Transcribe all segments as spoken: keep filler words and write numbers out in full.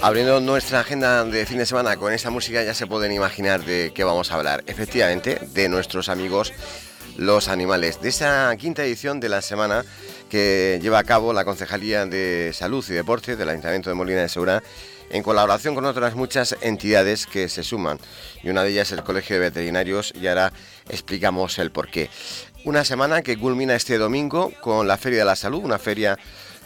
Abriendo nuestra agenda de fin de semana con esta música ya se pueden imaginar de qué vamos a hablar. Efectivamente, de nuestros amigos los animales. De esa quinta edición de la semana que lleva a cabo la Concejalía de Salud y Deporte del Ayuntamiento de Molina de Segura en colaboración con otras muchas entidades que se suman. Y una de ellas es el Colegio de Veterinarios y ahora explicamos el porqué. Una semana que culmina este domingo con la Feria de la Salud, una feria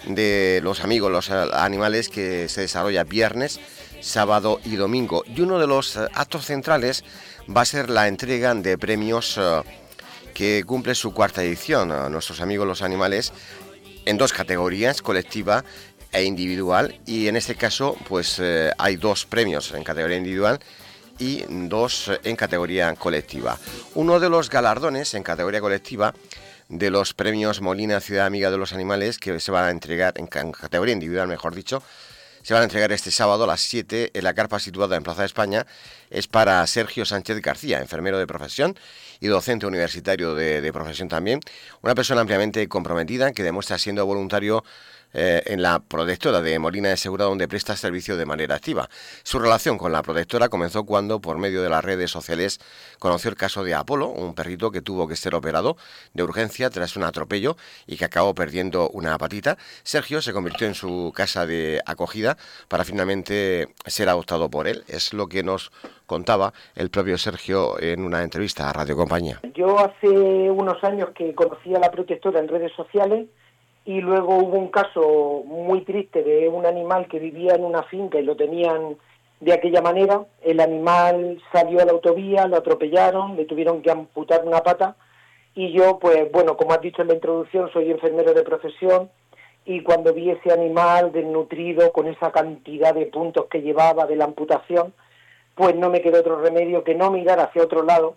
de los amigos, los animales, que se desarrolla viernes, sábado y domingo. Y uno de los actos centrales va a ser la entrega de premios uh, que cumple su cuarta edición a nuestros amigos los animales en dos categorías, colectiva e individual. Y en este caso pues eh, hay dos premios en categoría individual y dos en categoría colectiva. Uno de los galardones en categoría colectiva de los premios Molina Ciudad Amiga de los Animales, que se van a entregar en categoría individual, mejor dicho, se van a entregar este sábado a las siete en la carpa situada en Plaza de España. Es para Sergio Sánchez García, enfermero de profesión y docente universitario de, de profesión también, una persona ampliamente comprometida que demuestra siendo voluntario Eh, en la protectora de Molina de Segura, donde presta servicio de manera activa. Su relación con la protectora comenzó cuando, por medio de las redes sociales, conoció el caso de Apolo, un perrito que tuvo que ser operado de urgencia tras un atropello y que acabó perdiendo una patita. Sergio se convirtió en su casa de acogida para finalmente ser adoptado por él. Es lo que nos contaba el propio Sergio en una entrevista a Radio Compañía. Yo hace unos años que conocí a la protectora en redes sociales. Y luego hubo un caso muy triste de un animal que vivía en una finca y lo tenían de aquella manera. El animal salió a la autovía, lo atropellaron, le tuvieron que amputar una pata. Y yo, pues bueno, como has dicho en la introducción, soy enfermero de profesión. Y cuando vi ese animal desnutrido, con esa cantidad de puntos que llevaba de la amputación, pues no me quedó otro remedio que no mirar hacia otro lado.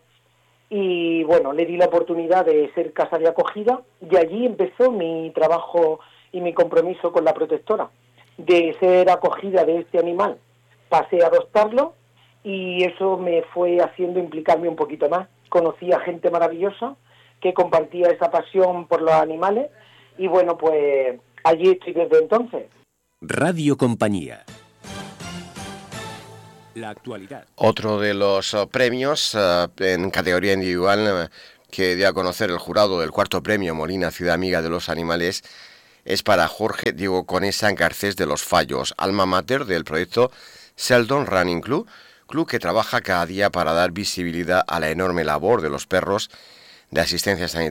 Y bueno, le di la oportunidad de ser casa de acogida y allí empezó mi trabajo y mi compromiso con la protectora. De ser acogida de este animal pasé a adoptarlo y eso me fue haciendo implicarme un poquito más. Conocí a gente maravillosa que compartía esa pasión por los animales y bueno, pues allí estoy desde entonces. Radio Compañía. La actualidad. Otro de los uh, premios uh, en categoría individual uh, que dio a conocer el jurado del cuarto premio Molina Ciudad Amiga de los Animales es para Jorge Diego Conesa Garcés de Los Fallos, alma mater del proyecto Sheldon Running Club, club que trabaja cada día para dar visibilidad a la enorme labor de los perros de asistencia